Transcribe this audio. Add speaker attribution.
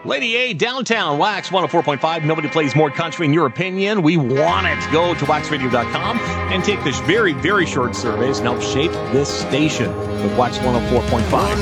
Speaker 1: Lady A, downtown, Wax 104.5. Nobody plays more country in your opinion. We want it. Go to waxradio.com and take this very, very short surveys and help shape this station with Wax 104.5.